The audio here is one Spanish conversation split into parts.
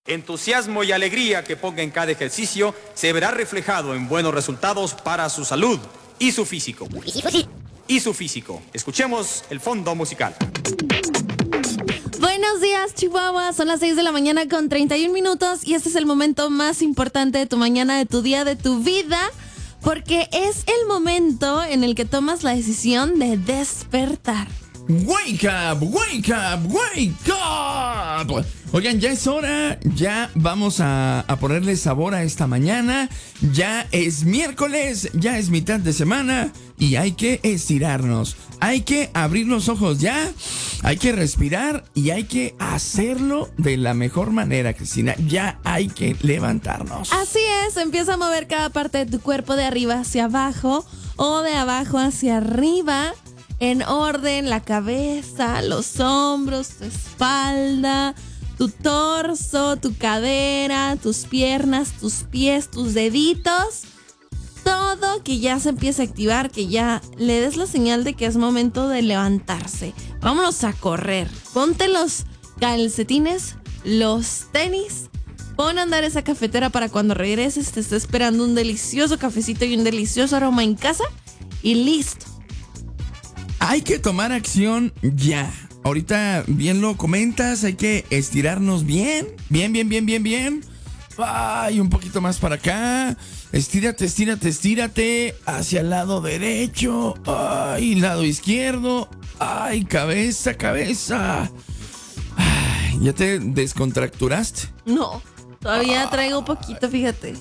Entusiasmo y alegría que ponga en cada ejercicio se verá reflejado en buenos resultados para su salud y su físico. Escuchemos el fondo musical. Buenos días, Chihuahua. Son las 6 de la mañana con 31 minutos y este es el momento más importante de tu mañana, de tu día, de tu vida, porque es el momento en el que tomas la decisión de despertar. Wake up, wake up, wake up. Oigan, ya es hora, ya vamos a ponerle sabor a esta mañana. Ya es miércoles, ya es mitad de semana y hay que estirarnos. Hay que abrir los ojos ya, hay que respirar y hay que hacerlo de la mejor manera, Cristina. Ya hay que levantarnos. Así es, empieza a mover cada parte de tu cuerpo de arriba hacia abajo o de abajo hacia arriba. En orden, la cabeza, los hombros, tu espalda, tu torso, tu cadera, tus piernas, tus pies, tus deditos. Todo que ya se empiece a activar, que ya le des la señal de que es momento de levantarse. Vámonos a correr. Ponte los calcetines, los tenis. Pon a andar esa cafetera para cuando regreses te esté esperando un delicioso cafecito y un delicioso aroma en casa. Y listo. Hay que tomar acción ya. Ahorita bien lo comentas, hay que estirarnos bien. Bien. Ay, un poquito más para acá. Estírate hacia el lado derecho. Ay, lado izquierdo. Ay, cabeza. Ay, ¿ya te descontracturaste? No, todavía traigo un poquito, fíjate.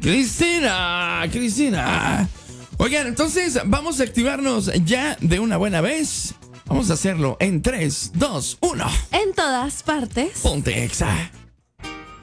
Cristina. Oigan, entonces vamos a activarnos ya de una buena vez. Vamos a hacerlo en 3, 2, 1. En todas partes. Ponte Exa.